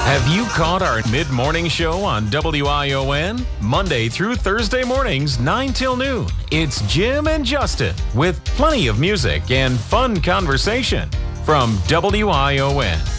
Have you caught our mid-morning show on WION? Monday through Thursday mornings, 9 till noon. It's Jim and Justin with plenty of music and fun conversation from WION.